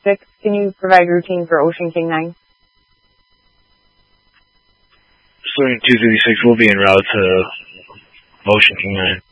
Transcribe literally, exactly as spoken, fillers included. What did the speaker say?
thirty-six, can you provide routine for Ocean King nine? Sodium two thirty-six will be en route to Ocean King nine.